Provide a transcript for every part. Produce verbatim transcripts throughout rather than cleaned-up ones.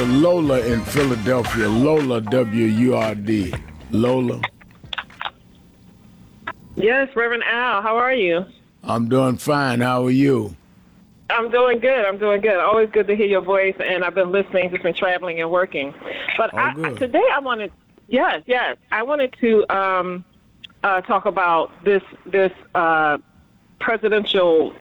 Lola in Philadelphia. Lola, W U R D. Lola. Yes, Reverend Al, how are you? I'm doing fine. How are you? I'm doing good. I'm doing good. Always good to hear your voice, and I've been listening, just been traveling and working. But Oh, I, good. today I wanted, yes, yes, I wanted to um, uh, talk about this this uh, presidential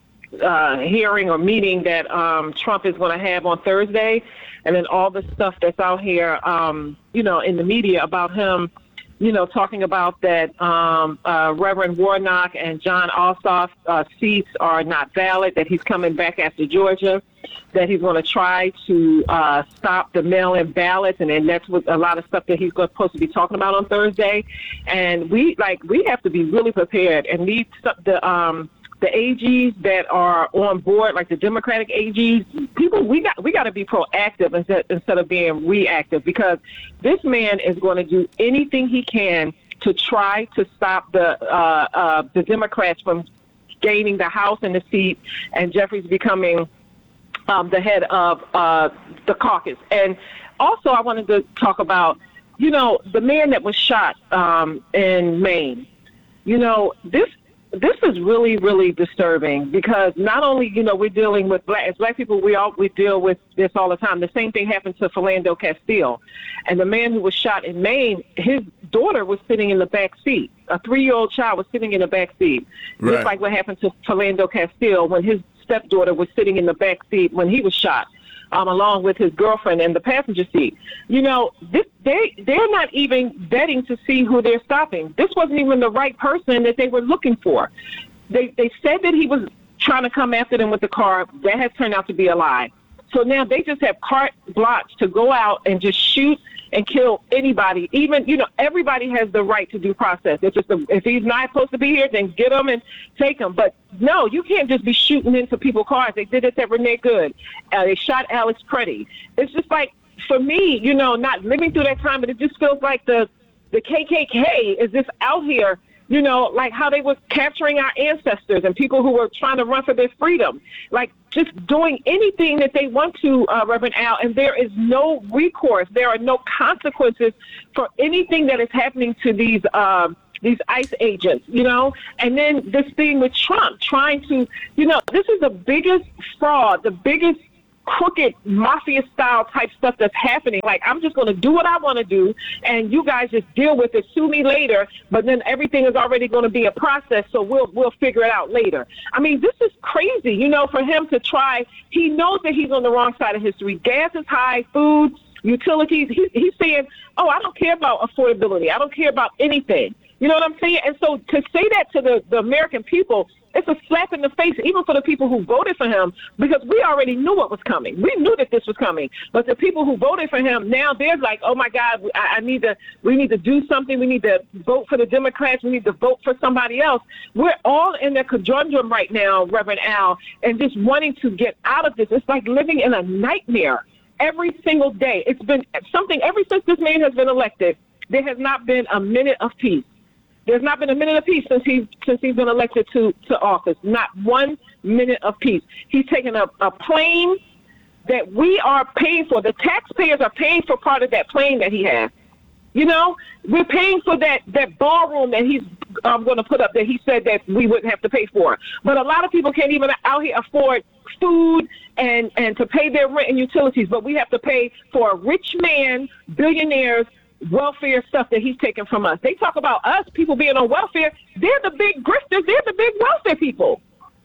uh, hearing or meeting that um, Trump is going to have on Thursday, and then all the stuff that's out here, um, you know, in the media about him, you know, talking about that um, uh, Reverend Warnock and John Ossoff's uh, seats are not valid, that he's coming back after Georgia, that he's going to try to uh, stop the mail-in ballots, and then that's what a lot of stuff that he's supposed to be talking about on Thursday. And we, like, we have to be really prepared, and these, the, um, the A Gs that are on board, like the Democratic A Gs, people, we got we got to be proactive instead instead of being reactive, because this man is going to do anything he can to try to stop the uh, uh, the Democrats from gaining the House and the seat, and Jeffries becoming um, the head of uh, the caucus. And also, I wanted to talk about, you know, the man that was shot um, in Maine. You know, this. This is really, really disturbing, because not only, you know, we're dealing with black, as black people, we all we deal with this all the time. The same thing happened to Philando Castile, and the man who was shot in Maine, his daughter was sitting in the back seat. A three-year-old child was sitting in the back seat, Right. just like what happened to Philando Castile when his stepdaughter was sitting in the back seat when he was shot. Um, along with his girlfriend in the passenger seat. You know, this, they, they're not even vetting to see who they're stopping. This wasn't even the right person that they were looking for. They, they said that he was trying to come after them with the car. That has turned out to be a lie. So now they just have carte blanche to go out and just shoot and kill anybody. Even, you know, everybody has the right to due process. It's just a, if he's not supposed to be here, then get him and take him. But no, you can't just be shooting into people's cars. They did it to Renee Good. Uh, they shot Alex Preddy. It's just like, for me, you know, not living through that time, but it just feels like the the K K K is just out here, you know, like how they were capturing our ancestors and people who were trying to run for their freedom, like just doing anything that they want to, uh, Reverend Al, and there is no recourse. There are no consequences for anything that is happening to these uh, these ICE agents, you know. And then this thing with Trump trying to, you know, this is the biggest fraud, the biggest crooked mafia style type stuff that's happening. Like, I'm just going to do what I want to do, and you guys just deal with it, sue me later, but then everything is already going to be a process, so we'll we'll figure it out later. I mean, this is crazy, you know, for him to try. He knows that he's on the wrong side of history. Gas is high, food, utilities. He, he's saying, oh, I don't care about affordability. I don't care about anything. You know what I'm saying? And so to say that to the, the American people, it's a slap in the face, even for the people who voted for him, because we already knew what was coming. We knew that this was coming. But the people who voted for him, now they're like, oh, my God, I, I need to, we need to do something. We need to vote for the Democrats. We need to vote for somebody else. We're all in a conundrum right now, Reverend Al, and just wanting to get out of this. It's like living in a nightmare every single day. It's been something, ever since this man has been elected, there has not been a minute of peace. There's not been a minute of peace since he's since he's been elected to, to office. Not one minute of peace. He's taken a, a plane that we are paying for. The taxpayers are paying for part of that plane that he has. You know, we're paying for that, that ballroom that he's um, going to put up that he said that we wouldn't have to pay for. But a lot of people can't even out here afford food and, and to pay their rent and utilities. But we have to pay for a rich man, billionaires, welfare stuff that he's taken from us. They talk about us, people being on welfare. They're the big grifters. They're the big welfare people.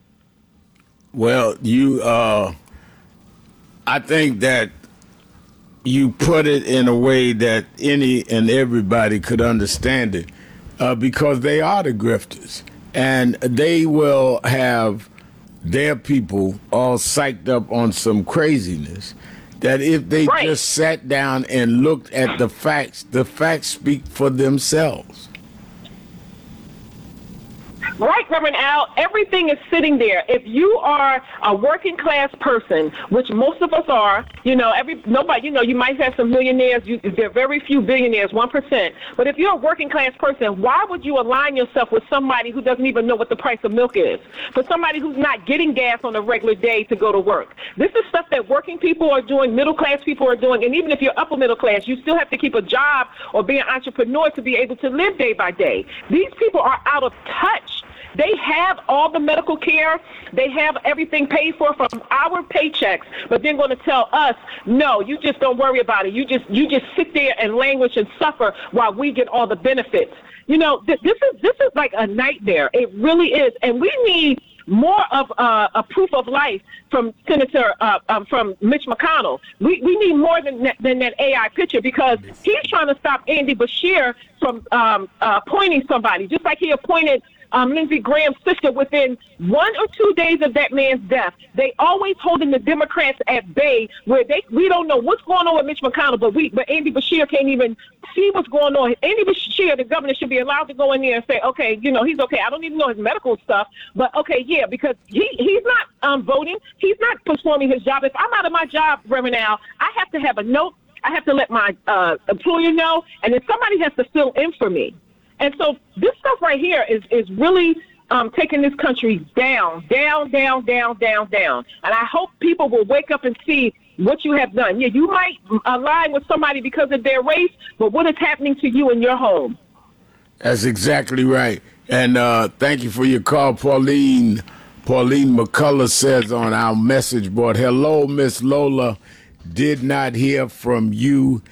Well, you, uh, I think that you put it in a way that any and everybody could understand it, uh, because they are the grifters, and they will have their people all psyched up on some craziness that if they right. just sat down and looked at the facts, the facts speak for themselves. Right, Reverend Al, everything is sitting there. If you are a working class person, which most of us are, you know, every nobody, you know, you might have some millionaires. You, there are very few billionaires, one percent. But if you're a working class person, why would you align yourself with somebody who doesn't even know what the price of milk is? For somebody who's not getting gas on a regular day to go to work. This is stuff that working people are doing, middle class people are doing, and even if you're upper middle class, you still have to keep a job or be an entrepreneur to be able to live day by day. These people are out of touch. They have all the medical care. They have everything paid for from our paychecks, but they're going to tell us, no, you just don't worry about it. You just you just sit there and languish and suffer while we get all the benefits. You know, th- this is this is like a nightmare. It really is, and we need more of uh, a proof of life from Senator uh, um, from Mitch McConnell. We we need more than that, than that A I picture, because he's trying to stop Andy Bashir from um, uh, appointing somebody, just like he appointed Um, Lindsey Graham's sister within one or two days of that man's death. They always holding the Democrats at bay, where they we don't know what's going on with Mitch McConnell, but we but Andy Bashir can't even see what's going on. Andy Bashir, the governor, should be allowed to go in there and say, okay, you know, he's okay. I don't even know his medical stuff, but okay, yeah, because he he's not um, voting. He's not performing his job. If I'm out of my job, Reverend Al, I have to have a note. I have to let my uh, employer know, and then somebody has to fill in for me. And so this stuff right here is, is really um, taking this country down, down, down, down, down, down. And I hope people will wake up and see what you have done. Yeah, you might align with somebody because of their race, but what is happening to you in your home? That's exactly right. And uh, thank you for your call, Pauline. Pauline McCullough says on our message board, hello, Miss Lola. Did not hear from you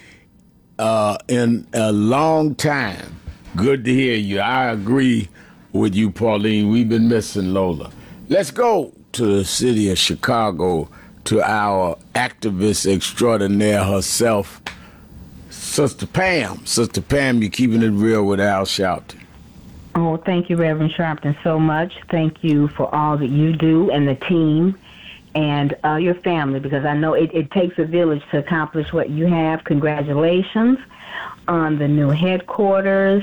uh, in a long time. Good to hear you. I agree with you, Pauline. We've been missing Lola. Let's go to the city of Chicago, to our activist extraordinaire herself, Sister Pam. Sister Pam, you're keeping it real with Al Sharpton. Oh, thank you, Reverend Sharpton, so much. Thank you for all that you do and the team and uh, your family, because I know it, it takes a village to accomplish what you have. Congratulations on the new headquarters.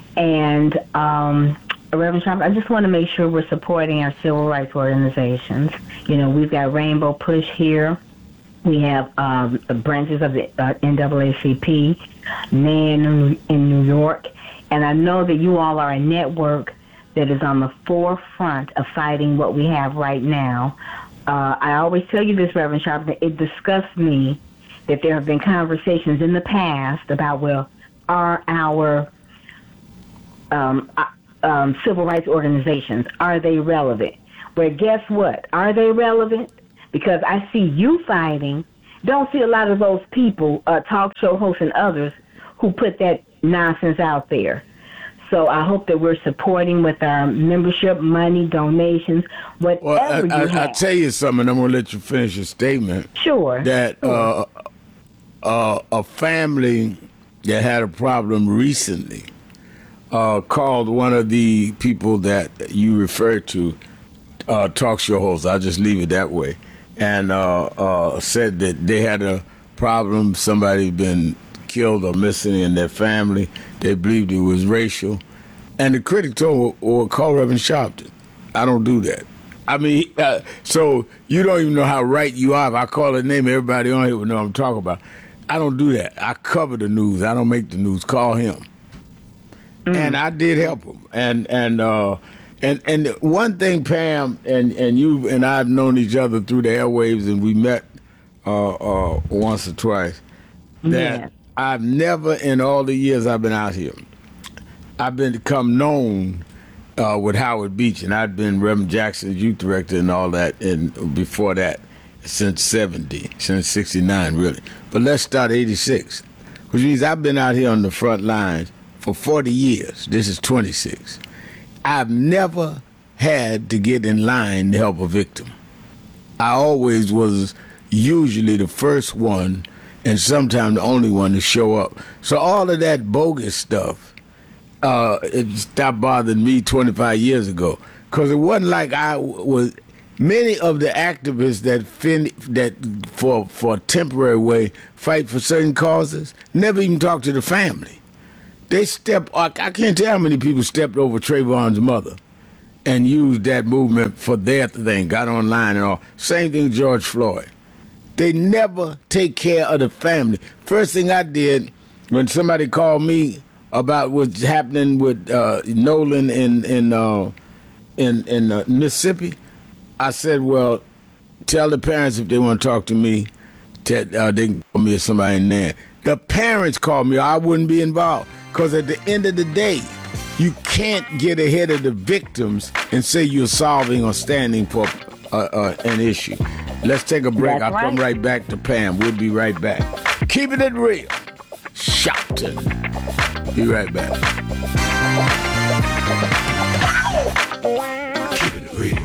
And um, Reverend Trump, I just want to make sure we're supporting our civil rights organizations. You know, we've got Rainbow Push here. We have um, branches of the uh, N double A C P, N A N in New York. And I know that you all are a network that is on the forefront of fighting what we have right now. Uh, I always tell you this, Reverend Sharp, that it disgusts me that there have been conversations in the past about, well, are our um, uh, um, civil rights organizations, are they relevant? Well, guess what? Are they relevant? Because I see you fighting. Don't see a lot of those people, uh, talk show hosts and others, who put that nonsense out there. So I hope that we're supporting with our membership, money, donations, whatever well, I, you I, have. I'll tell you something, I'm going to let you finish your statement. Sure. That sure. Uh, uh, a family that had a problem recently uh, called one of the people that you referred to, uh, talk show hosts, I'll just leave it that way, and uh, uh, said that they had a problem, somebody had been killed or missing in their family. They believed it was racial. And the critic told, or call Reverend Sharpton. I don't do that. I mean, uh, so you don't even know how right you are. If I call a name, everybody on here will know what I'm talking about. I don't do that. I cover the news. I don't make the news. Call him. Mm. And I did help him. And and uh, and and one thing, Pam, and, and you and I have known each other through the airwaves, and we met uh, uh, once or twice, that Yeah. I've never, in all the years I've been out here, I've been become known uh, with Howard Beach, and I've been Reverend Jackson's youth director and all that, and before that, since seventy, since sixty-nine, really. But let's start eighty-six, which means I've been out here on the front lines for forty years. This is twenty-six. I've never had to get in line to help a victim. I always was usually the first one, and sometimes the only one to show up. So all of that bogus stuff, uh, it stopped bothering me twenty-five years ago. Because it wasn't like I was, many of the activists that fin, that for, for a temporary way fight for certain causes never even talk to the family. They step, I can't tell how many people stepped over Trayvon's mother and used that movement for their thing, got online and all. Same thing, George Floyd. They never take care of the family. First thing I did when somebody called me about what's happening with uh, Nolan in in uh, in, in uh, Mississippi, I said, well, tell the parents if they want to talk to me, tell, uh, they can call me or somebody in there. The parents called me, or I wouldn't be involved. Because at the end of the day, you can't get ahead of the victims and say you're solving or standing for uh, uh, an issue. Let's take a break. That's I'll right. come right back to Pam. We'll be right back. Keeping it real. Shouting. Be right back. Keeping it real.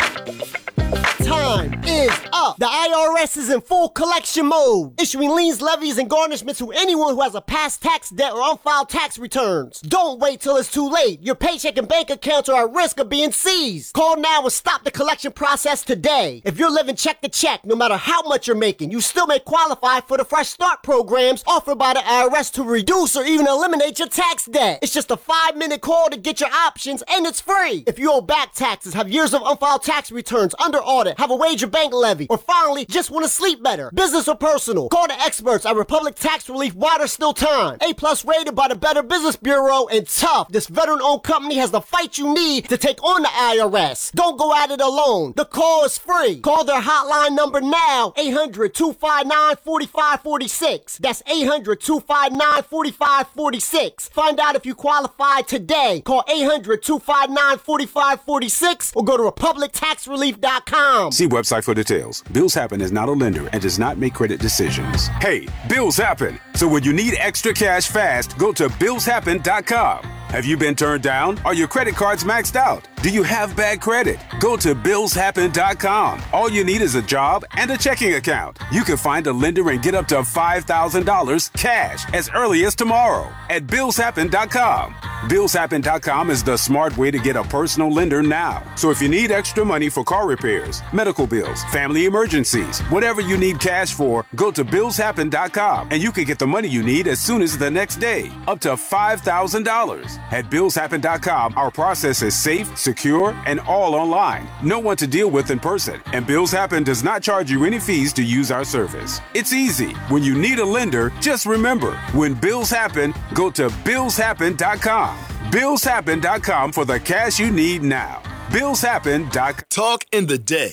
Time is up. The I R S is in full collection mode, issuing liens, levies, and garnishments to anyone who has a past tax debt or unfiled tax returns. Don't wait till it's too late. Your paycheck and bank accounts are at risk of being seized. Call now and stop the collection process today. If you're living check to check, no matter how much you're making, you still may qualify for the Fresh Start programs offered by the I R S to reduce or even eliminate your tax debt. It's just a five-minute call to get your options, and it's free. If you owe back taxes, have years of unfiled tax returns under audit, have a wage or bank levy, or finally just want to sleep better, business or personal, call the experts at Republic Tax Relief while there's still time. A plus rated by the Better Business Bureau, and tough. This veteran-owned company has the fight you need to take on the I R S. Don't go at it alone. The call is free. Call their hotline number now, eight hundred, two five nine, four five four six. That's eight hundred, two five nine, four five four six. Find out if you qualify today. Call eight hundred, two five nine, four five four six or go to republic tax relief dot com. See website for details. Bills Happen is not a lender and does not make credit decisions. Hey, bills happen. So when you need extra cash fast, go to bills happen dot com. Have you been turned down? Are your credit cards maxed out? Do you have bad credit? Go to bills happen dot com. All you need is a job and a checking account. You can find a lender and get up to five thousand dollars cash as early as tomorrow at bills happen dot com. bills happen dot com is the smart way to get a personal lender now. So if you need extra money for car repairs, medical bills, family emergencies, whatever you need cash for, go to bills happen dot com and you can get the money you need as soon as the next day, up to five thousand dollars. At bills happen dot com, our process is safe, secure, and all online. No one to deal with in person. And Bills Happen does not charge you any fees to use our service. It's easy. When you need a lender, just remember, when bills happen, go to bills happen dot com. bills happen dot com for the cash you need now. bills happen dot com. Talk in the day.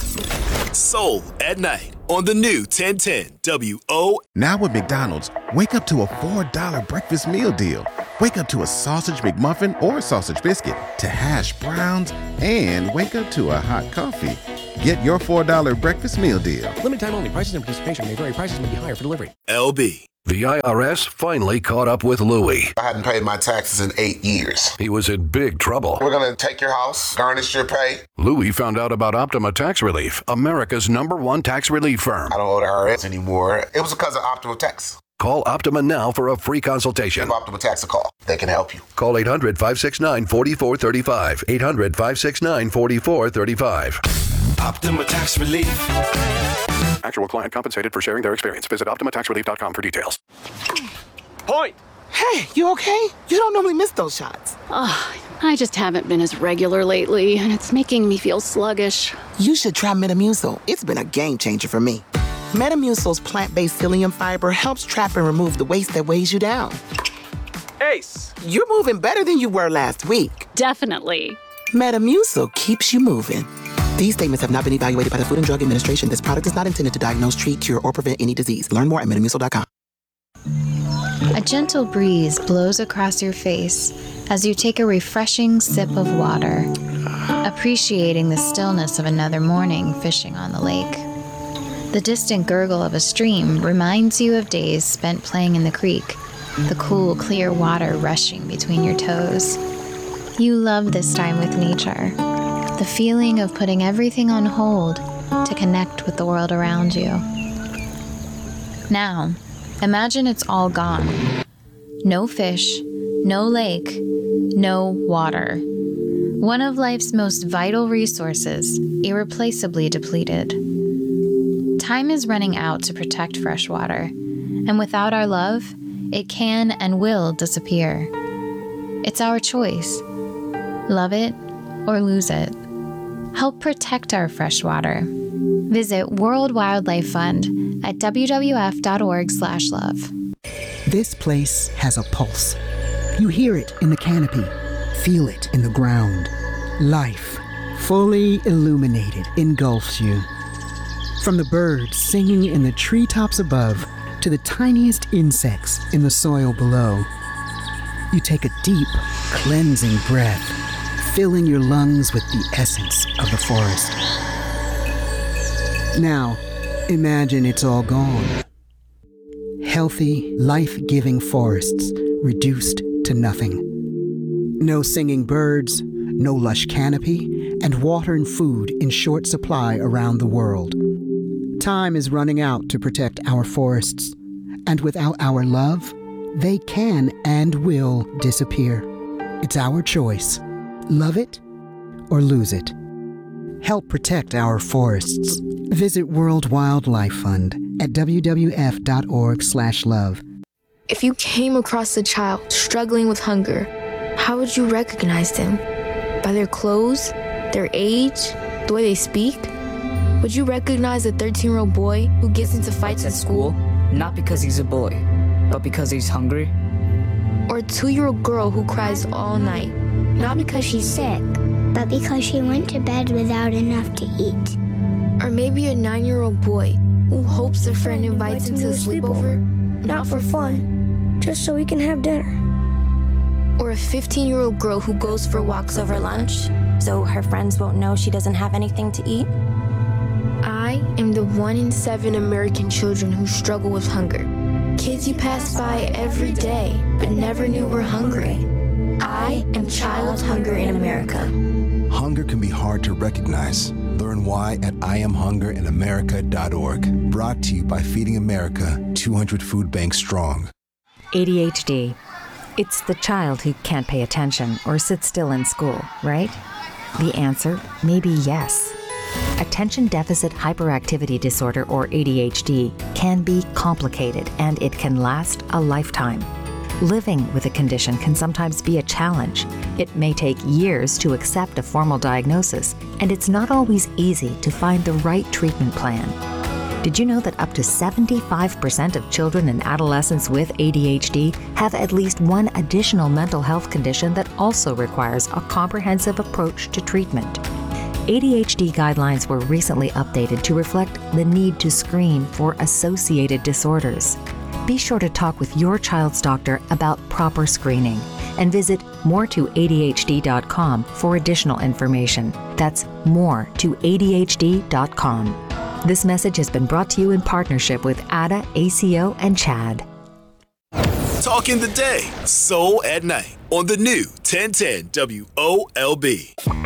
Soul at night on the new ten ten W O. Now with McDonald's, wake up to a four dollar breakfast meal deal. Wake up to a sausage McMuffin or sausage biscuit, to hash browns, and wake up to a hot coffee. Get your four dollar breakfast meal deal. Limited time only. Prices and participation may vary. Prices may be higher for delivery. L B. The I R S finally caught up with Louie. I hadn't paid my taxes in eight years. He was in big trouble. We're going to take your house, garnish your pay. Louie found out about Optima Tax Relief, America's number one tax relief firm. I don't owe the I R S anymore. It was because of Optima Tax. Call Optima now for a free consultation. Give Optima Tax a call. They can help you. Call eight hundred, five six nine, four four three five. eight hundred, five six nine, four four three five. Optima Tax Relief. Actual client compensated for sharing their experience. Visit optima tax relief dot com for details. Point! Hey, you okay? You don't normally miss those shots. Oh, I just haven't been as regular lately, and it's making me feel sluggish. You should try Metamucil. It's been a game changer for me. Metamucil's plant-based psyllium fiber helps trap and remove the waste that weighs you down. Ace! You're moving better than you were last week. Definitely. Metamucil keeps you moving. These statements have not been evaluated by the Food and Drug Administration. This product is not intended to diagnose, treat, cure, or prevent any disease. Learn more at metamucil dot com. A gentle breeze blows across your face as you take a refreshing sip of water, appreciating the stillness of another morning fishing on the lake. The distant gurgle of a stream reminds you of days spent playing in the creek, the cool, clear water rushing between your toes. You love this time with nature, the feeling of putting everything on hold to connect with the world around you. Now, imagine it's all gone. No fish, no lake, no water. One of life's most vital resources, irreplaceably depleted. Time is running out to protect fresh water, and without our love, it can and will disappear. It's our choice. Love it or lose it. Help protect our freshwater. Visit World Wildlife Fund at w w f dot org slash love. This place has a pulse. You hear it in the canopy, feel it in the ground. Life, fully illuminated, engulfs you. From the birds singing in the treetops above to the tiniest insects in the soil below, you take a deep, cleansing breath, filling your lungs with the essence of the forest. Now, imagine it's all gone. Healthy, life-giving forests reduced to nothing. No singing birds, no lush canopy, and water and food in short supply around the world. Time is running out to protect our forests, and without our love, they can and will disappear. It's our choice. Love it or lose it. Help protect our forests. Visit World Wildlife Fund at w w f dot org slash love. If you came across a child struggling with hunger, how would you recognize them? By their clothes, their age, the way they speak? Would you recognize a thirteen-year-old boy who gets into fights at school? Not because he's a boy, but because he's hungry? Or a two-year-old girl who cries all night? Not because she's sick, but because she went to bed without enough to eat. Or maybe a nine-year-old boy who hopes a friend invites him to a sleepover? Not for fun, just so we can have dinner. Or a fifteen-year-old girl who goes for walks over lunch, so her friends won't know she doesn't have anything to eat? I am the one in seven American children who struggle with hunger. Kids you pass by every day, but never knew were hungry. I am Child Hunger in America. Hunger can be hard to recognize. Learn why at I am hunger in america dot org. Brought to you by Feeding America, two hundred food banks strong. A D H D. It's the child who can't pay attention or sit still in school, right? The answer may be yes. Attention Deficit Hyperactivity Disorder, or A D H D, can be complicated and it can last a lifetime. Living with a condition can sometimes be a challenge. It may take years to accept a formal diagnosis, and it's not always easy to find the right treatment plan. Did you know that up to seventy-five percent of children and adolescents with A D H D have at least one additional mental health condition that also requires a comprehensive approach to treatment? A D H D guidelines were recently updated to reflect the need to screen for associated disorders. Be sure to talk with your child's doctor about proper screening and visit more to A D H D dot com for additional information. That's more to A D H D dot com. This message has been brought to you in partnership with A D A, A C O, and CHAD. Talking the day, Soul at Night on the new ten ten W O L B.